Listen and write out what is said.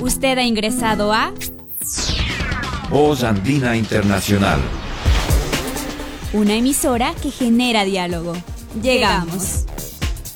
Usted ha ingresado a Voz Andina Internacional, una emisora que genera diálogo. Llegamos.